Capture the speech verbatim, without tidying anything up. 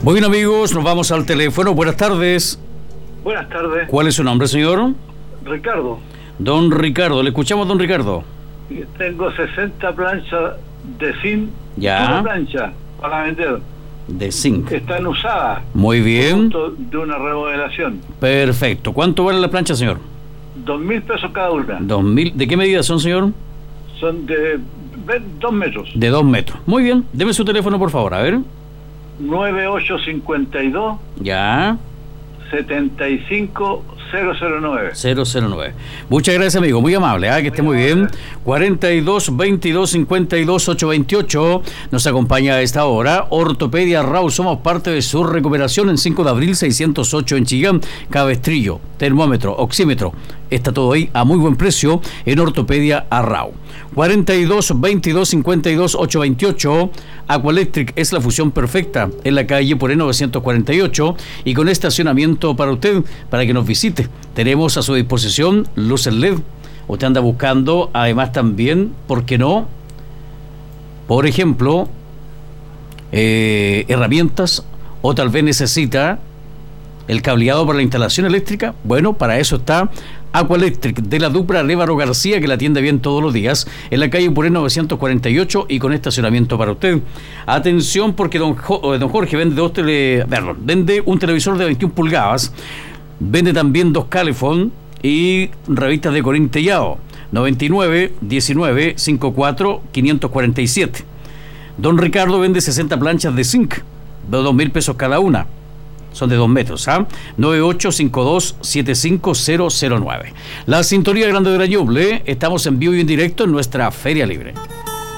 Muy bien, amigos, nos vamos al teléfono. Buenas tardes. Buenas tardes. ¿Cuál es su nombre, señor? Ricardo. Don Ricardo, le escuchamos, don Ricardo. Tengo sesenta planchas de zinc. Ya. Una plancha para vender. De zinc. Están usadas. Muy bien. De una remodelación. Perfecto. ¿Cuánto vale la plancha, señor? Dos mil pesos cada una. Dos mil. ¿De qué medida son, señor? Son de dos metros. De dos metros. Muy bien. Deme su teléfono, por favor, a ver. nueve ocho cinco dos. Ya. setenta y cinco cero cero nueve. cero cero nueve. Muchas gracias, amigo. Muy amable, ¿eh? Que esté muy bien. cuarenta y dos, veintidós, cincuenta y dos, ochocientos veintiocho. Nos acompaña a esta hora Ortopedia Rau. Somos parte de su recuperación en cinco de abril, seiscientos ocho en Chillán. Cabestrillo, termómetro, oxímetro. Está todo ahí a muy buen precio en Ortopedia Arrau. cuarenta y dos, veintidós, cincuenta y dos, ochocientos veintiocho. Aqualectric es la fusión perfecta en la calle Poré novecientos cuarenta y ocho y con estacionamiento para usted, para que nos visite. Tenemos a su disposición luces L E D. Usted anda buscando, además también, ¿por qué no? Por ejemplo, eh, herramientas, o tal vez necesita el cableado para la instalación eléctrica. Bueno, para eso está Aqualectric de la dupla Lévaro García, que la atiende bien todos los días en la calle Puré novecientos cuarenta y ocho y con estacionamiento para usted. Atención, porque don, jo, don Jorge vende dos tele, perdón, vende un televisor de veintiuna pulgadas, vende también dos Calefón y revistas de Corín Tellado. Noventa y nueve, diecinueve, cincuenta y cuatro, quinientos cuarenta y siete. Don Ricardo vende sesenta planchas de zinc de dos mil pesos cada una. Son de dos metros, ¿ah? ¿eh? nueve ocho cinco dos, siete cinco cero cero nueve. La sintonía grande de la Ñuble. Estamos en vivo y en directo en nuestra Feria Libre.